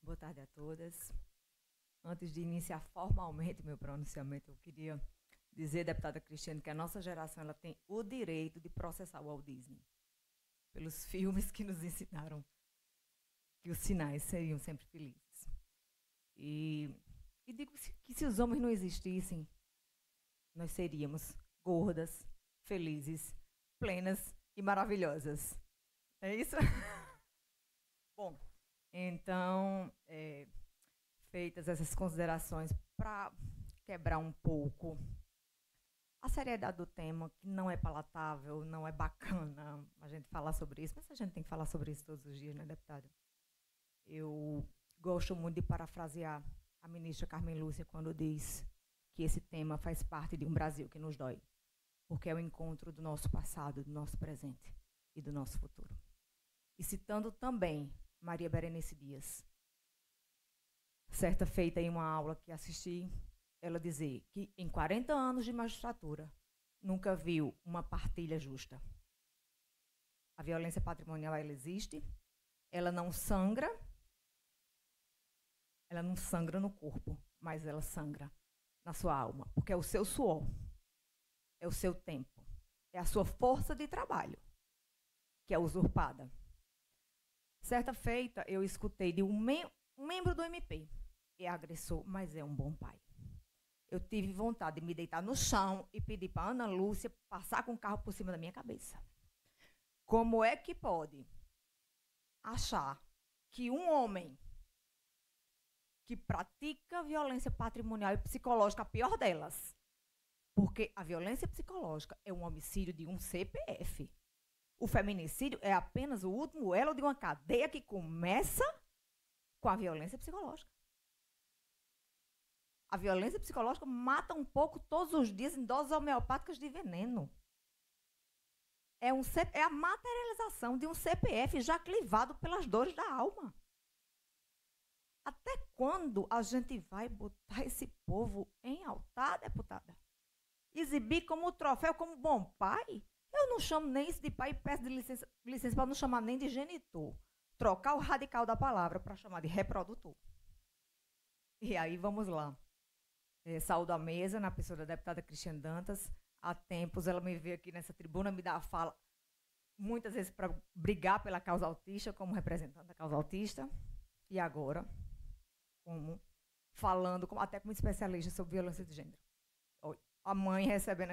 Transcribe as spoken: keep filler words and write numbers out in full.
Boa tarde a todas. Antes de iniciar formalmente meu pronunciamento, eu queria dizer, deputada Cristiane, que a nossa geração ela tem o direito de processar o Walt Disney pelos filmes que nos ensinaram que os sinais seriam sempre felizes. E, e digo que se os homens não existissem, nós seríamos gordas, felizes, plenas e maravilhosas. É isso? Bom, então, é, feitas essas considerações, para quebrar um pouco a seriedade do tema, que não é palatável, não é bacana a gente falar sobre isso, mas a gente tem que falar sobre isso todos os dias, né, deputada? Eu gosto muito de parafrasear a ministra Carmen Lúcia quando diz que esse tema faz parte de um Brasil que nos dói, porque é o encontro do nosso passado, do nosso presente e do nosso futuro. E citando também Maria Berenice Dias, certa feita em uma aula que assisti, ela dizer que em quarenta anos de magistratura nunca viu uma partilha justa. A violência patrimonial, ela existe, ela não sangra, ela não sangra no corpo, mas ela sangra na sua alma, porque é o seu suor, é o seu tempo, é a sua força de trabalho que é usurpada. Certa feita, eu escutei de um, mem um membro do M P, é agressor, mas é um bom pai. Eu tive vontade de me deitar no chão e pedir para a Ana Lúcia passar com o carro por cima da minha cabeça. Como é que pode achar que um homem que pratica violência patrimonial e psicológica, a pior delas, porque a violência psicológica é um homicídio de um C P F. O feminicídio é apenas o último elo de uma cadeia que começa com a violência psicológica. A violência psicológica mata um pouco todos os dias em doses homeopáticas de veneno. É, um C... é a materialização de um C P F já clivado pelas dores da alma. Até quando a gente vai botar esse povo em altar, deputada? Exibir como troféu, como bom pai? Eu não chamo nem isso de pai e peço de licença, licença para não chamar nem de genitor. Trocar o radical da palavra para chamar de reprodutor. E aí, vamos lá. É, saúdo a mesa, na pessoa da deputada Cristiane Dantas. Há tempos ela me veio aqui nessa tribuna, me dá a fala, muitas vezes para brigar pela causa autista, como representante da causa autista. E agora, como falando, como, até como especialista sobre violência de gênero. A mãe recebendo